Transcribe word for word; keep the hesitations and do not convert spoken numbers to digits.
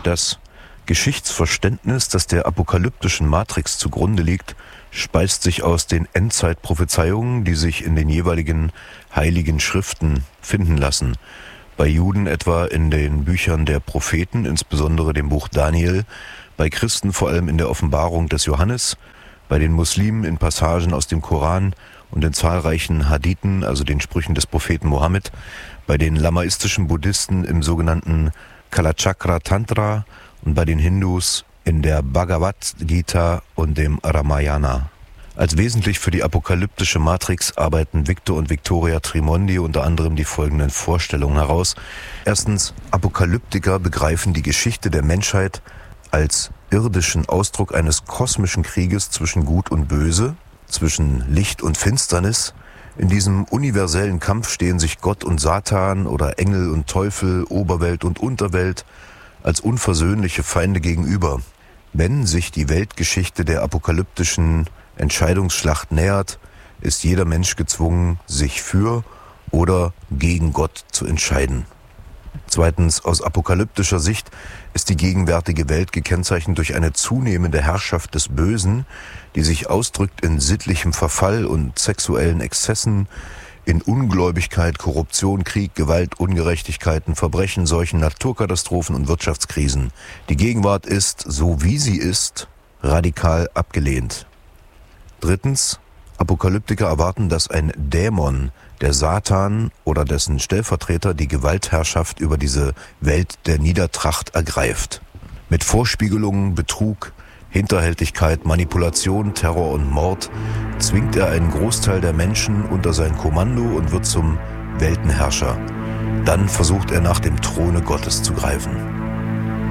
Das Geschichtsverständnis, das der apokalyptischen Matrix zugrunde liegt, speist sich aus den Endzeitprophezeiungen, die sich in den jeweiligen heiligen Schriften finden lassen. Bei Juden etwa in den Büchern der Propheten, insbesondere dem Buch Daniel, bei Christen vor allem in der Offenbarung des Johannes, bei den Muslimen in Passagen aus dem Koran und in zahlreichen Hadithen, also den Sprüchen des Propheten Mohammed, bei den lamaistischen Buddhisten im sogenannten Kalachakra Tantra und bei den Hindus in der Bhagavad Gita und dem Ramayana. Als wesentlich für die apokalyptische Matrix arbeiten Victor und Victoria Trimondi unter anderem die folgenden Vorstellungen heraus. Erstens, Apokalyptiker begreifen die Geschichte der Menschheit als irdischen Ausdruck eines kosmischen Krieges zwischen Gut und Böse, zwischen Licht und Finsternis. In diesem universellen Kampf stehen sich Gott und Satan oder Engel und Teufel, Oberwelt und Unterwelt als unversöhnliche Feinde gegenüber. Wenn sich die Weltgeschichte der apokalyptischen Entscheidungsschlacht nähert, ist jeder Mensch gezwungen, sich für oder gegen Gott zu entscheiden. Zweitens, aus apokalyptischer Sicht ist die gegenwärtige Welt gekennzeichnet durch eine zunehmende Herrschaft des Bösen, die sich ausdrückt in sittlichem Verfall und sexuellen Exzessen, in Ungläubigkeit, Korruption, Krieg, Gewalt, Ungerechtigkeiten, Verbrechen, Seuchen, Naturkatastrophen und Wirtschaftskrisen. Die Gegenwart ist, so wie sie ist, radikal abgelehnt. Drittens, Apokalyptiker erwarten, dass ein Dämon, der Satan oder dessen Stellvertreter, die Gewaltherrschaft über diese Welt der Niedertracht ergreift. Mit Vorspiegelungen, Betrug, Hinterhältigkeit, Manipulation, Terror und Mord zwingt er einen Großteil der Menschen unter sein Kommando und wird zum Weltenherrscher. Dann versucht er nach dem Throne Gottes zu greifen.